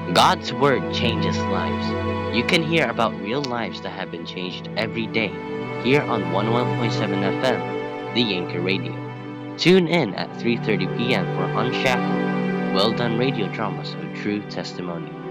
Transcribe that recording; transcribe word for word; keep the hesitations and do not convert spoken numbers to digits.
God's Word changes lives. You can hear about real lives that have been changed every day here on one oh one point seven F M, The Anchor Radio. Tune in at three thirty p m for Unshackled, well done radio dramas of true testimony.